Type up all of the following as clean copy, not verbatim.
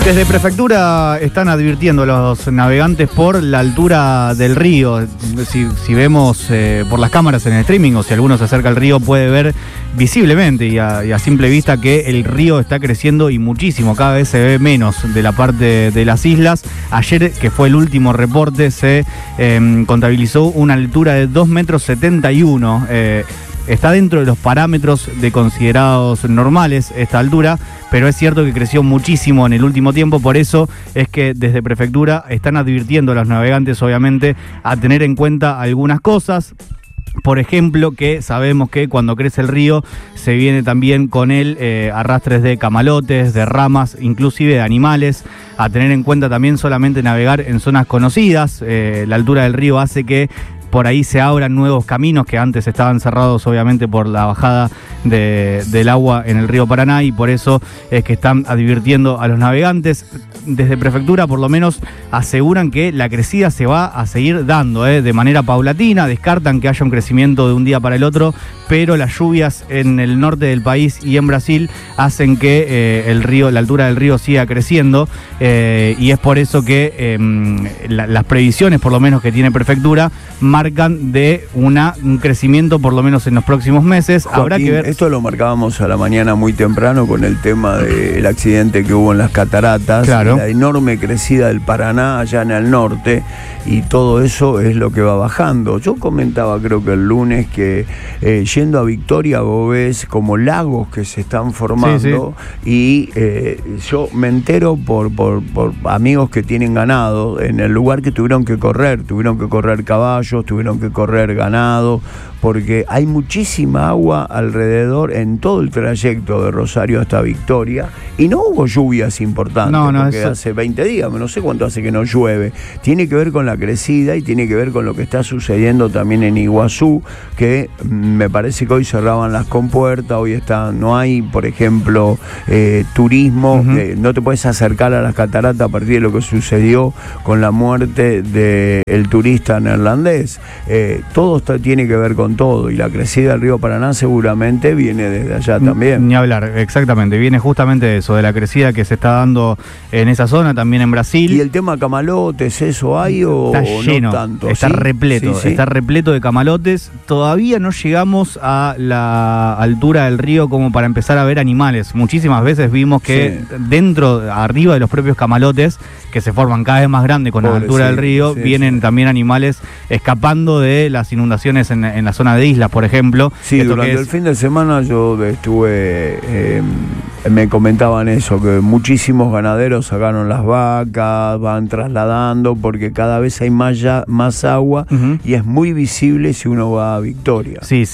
Desde Prefectura están advirtiendo a los navegantes por la altura del río. Si vemos por las cámaras en el streaming o si alguno se acerca al río puede ver visiblemente y a simple vista que el río está creciendo y muchísimo. Cada vez se ve menos de la parte de las islas. Ayer, que fue el último reporte, se contabilizó una altura de 2,71 metros. Está dentro de los parámetros de considerados normales esta altura, pero es cierto que creció muchísimo en el último tiempo. Por eso es que desde Prefectura están advirtiendo a los navegantes, obviamente, a tener en cuenta algunas cosas. Por ejemplo, que sabemos que cuando crece el río se viene también con él arrastres de camalotes, de ramas, inclusive de animales. A tener en cuenta también solamente navegar en zonas conocidas. La altura del río hace que por ahí se abran nuevos caminos que antes estaban cerrados, obviamente, por la bajada del agua en el río Paraná, y por eso es que están advirtiendo a los navegantes. Desde Prefectura, por lo menos, aseguran que la crecida se va a seguir dando de manera paulatina. Descartan que haya un crecimiento de un día para el otro, pero las lluvias en el norte del país y en Brasil hacen que la altura del río siga creciendo, y es por eso que las previsiones, por lo menos, que tiene Prefectura, marcan de un crecimiento por lo menos en los próximos meses. Joaquín, habrá que ver. Esto lo marcábamos a la mañana muy temprano con el tema del accidente que hubo en las cataratas, claro, la enorme crecida del Paraná allá en el norte, y todo eso es lo que va bajando. Yo comentaba, creo que el lunes, que yendo a Victoria vos ves como lagos que se están formando, sí. Y yo me entero por amigos que tienen ganado en el lugar, que tuvieron que correr caballos, tuvieron que correr ganado, porque hay muchísima agua alrededor en todo el trayecto de Rosario hasta Victoria, y no hubo lluvias importantes, porque hace 20 días, no sé cuánto hace que no llueve. Tiene que ver con la crecida y tiene que ver con lo que está sucediendo también en Iguazú, que me parece que hoy cerraban las compuertas, hoy no hay, por ejemplo, turismo, no te puedes acercar a las cataratas a partir de lo que sucedió con la muerte del turista neerlandés. Todo tiene que ver con todo, y la crecida del río Paraná seguramente viene desde allá también. Ni hablar, exactamente, viene justamente de eso, de la crecida que se está dando en esa zona, también en Brasil. ¿Y el tema camalotes, eso hay o lleno, no tanto? Está repleto, sí. Está repleto de camalotes. Todavía no llegamos a la altura del río como para empezar a ver animales. Muchísimas veces vimos que arriba de los propios camalotes, que se forman cada vez más grandes con la altura del río, vienen también animales escapando de las inundaciones en la zona de islas, por ejemplo. Sí, durante el fin de semana yo estuve, me comentaban eso, que muchísimos ganaderos sacaron las vacas, van trasladando, porque cada vez hay más agua, y es muy visible si uno va a Victoria. Sí,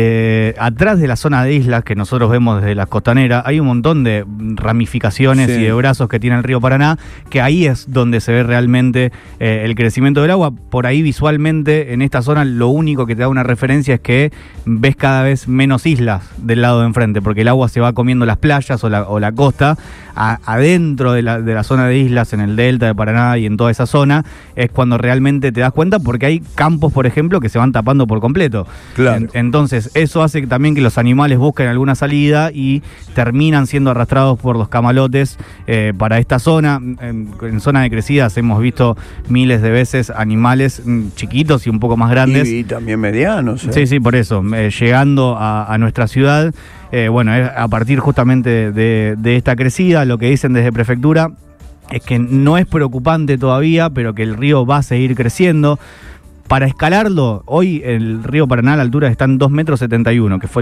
atrás de la zona de islas que nosotros vemos desde las costaneras, hay un montón de ramificaciones y de brazos que tiene el río Paraná, que ahí es donde se ve realmente el crecimiento del agua. Por ahí visualmente en esta zona lo único que te da una referencia es que ves cada vez menos islas del lado de enfrente, porque el agua se va comiendo las playas o la costa. Adentro de la zona de islas, en el delta de Paraná y en toda esa zona, es cuando realmente te das cuenta, porque hay campos, por ejemplo, que se van tapando por completo. Claro. Entonces eso hace también que los animales busquen alguna salida y terminan siendo arrastrados por los camalotes para esta zona. En zona de crecidas hemos visto miles de veces animales chiquitos y un poco más grandes. Y también medianos. Sí, por eso. Llegando a nuestra ciudad. Bueno, es a partir justamente de esta crecida. Lo que dicen desde Prefectura es que no es preocupante todavía, pero que el río va a seguir creciendo. Para escalarlo, hoy el río Paraná a la altura está en 2,71 metros, que fue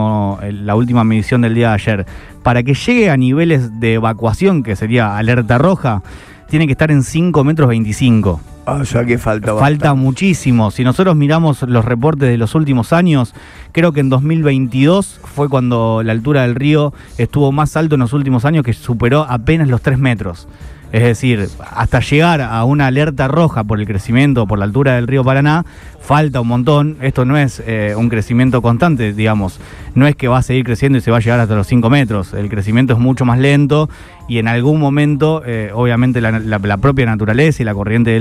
la última medición del día de ayer. Para que llegue a niveles de evacuación, que sería alerta roja, tiene que estar en 5,25 metros. O sea que falta muchísimo. Si nosotros miramos los reportes de los últimos años, creo que en 2022 fue cuando la altura del río estuvo más alto en los últimos años, que superó apenas los 3 metros. Es decir, hasta llegar a una alerta roja por el crecimiento, por la altura del río Paraná, falta un montón. Esto no es un crecimiento constante, digamos. No es que va a seguir creciendo y se va a llegar hasta los 5 metros. El crecimiento es mucho más lento y en algún momento, obviamente, la propia naturaleza y la corriente del